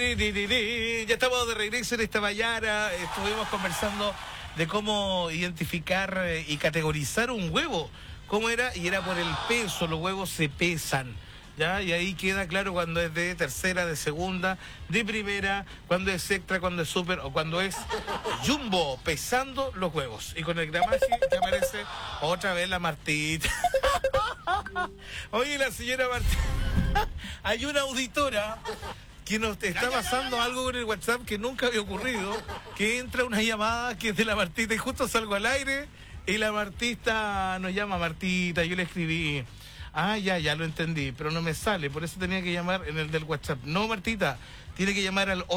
Ya estamos de regreso en esta mañana. Estuvimos conversando de cómo identificar y categorizar un huevo. ¿Cómo era? Y era por el peso. Los huevos se pesan, ¿ya? Y ahí queda claro cuando es de tercera, de segunda, de primera, cuando es extra, cuando es súper o cuando es jumbo, pesando los huevos. Y con el gramaje que aparece otra vez la Martita. Oye, la señora Martita, hay una auditora que nos está pasando algo con el WhatsApp que nunca había ocurrido, que entra una llamada que es de la Martita y justo salgo al aire y la Martita nos llama Martita, yo le escribí, ya lo entendí, pero no me sale, por eso tenía que llamar en el del WhatsApp. No, Martita, tiene que llamar al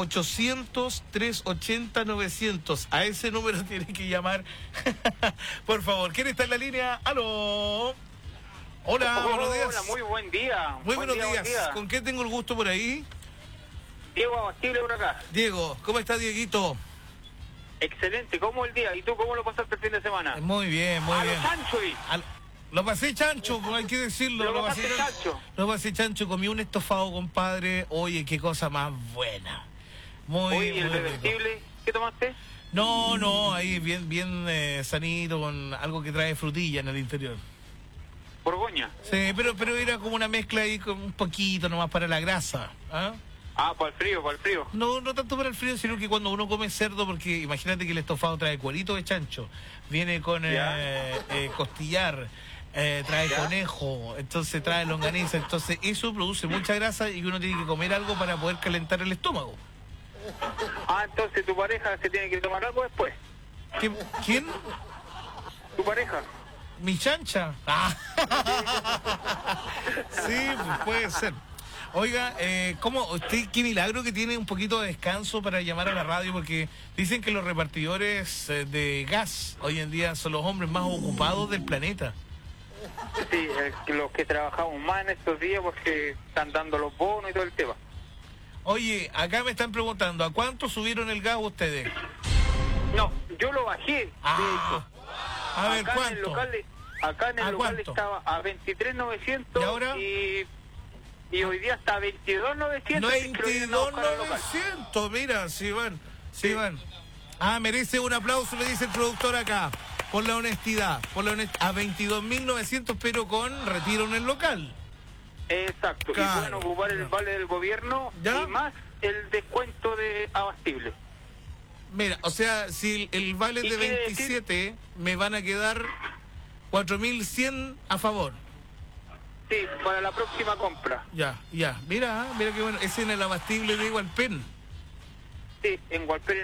800-380-900, a ese número tiene que llamar. Por favor, ¿quién está en la línea? ¡Aló! Hola, buenos días. Hola, muy buen día. Muy buenos días. ¿Con qué tengo el gusto por ahí? Diego Abastible por acá. Diego, ¿cómo está Dieguito? Excelente, ¿cómo el día? ¿Y tú cómo lo pasaste el fin de semana? Muy bien, muy bien. A lo chancho y... Lo pasé chancho, hay que decirlo. Lo pasé chancho. Lo pasé chancho, comí un estofado, compadre. Oye, qué cosa más buena. Muy Oye, ¿el muy reversible? ¿Qué tomaste? No, ahí bien sanito, con algo que trae frutilla en el interior. Borgoña. Sí, pero era como una mezcla ahí con un poquito nomás para la grasa. Para el frío, No tanto para el frío, sino que cuando uno come cerdo, porque imagínate que el estofado trae cuerito de chancho, viene con costillar, trae conejo, entonces trae longaniza, entonces eso produce mucha grasa y uno tiene que comer algo para poder calentar el estómago. Entonces tu pareja se tiene que tomar algo después. ¿Quién? ¿Tu pareja? ¿Mi chancha? Sí, pues puede ser. Oiga, qué milagro que tiene un poquito de descanso para llamar a la radio, porque dicen que los repartidores de gas hoy en día son los hombres más ocupados del planeta. Sí, los que trabajamos más en estos días porque están dando los bonos y todo el tema. Oye, acá me están preguntando, ¿a cuánto subieron el gas ustedes? No, yo lo bajé, de hecho. A ver, ¿cuánto? Acá en el local ¿cuánto? estaba a 23.900 ¿Y ahora? Y hoy día está a 22.900. 22.900, mira, sí van. Merece un aplauso, le dice el productor acá, por la honestidad, a 22.900, pero con retiro en el local. Exacto, Claro, y pueden ocupar el vale del gobierno. ¿Ya? Y más el descuento de Abastible. Mira, o sea, si el vale es de 27, me van a quedar 4.100 a favor. Sí, para la próxima compra. Ya, mira qué bueno, es en el Abastible de Igualpen. Sí, en Gualpén.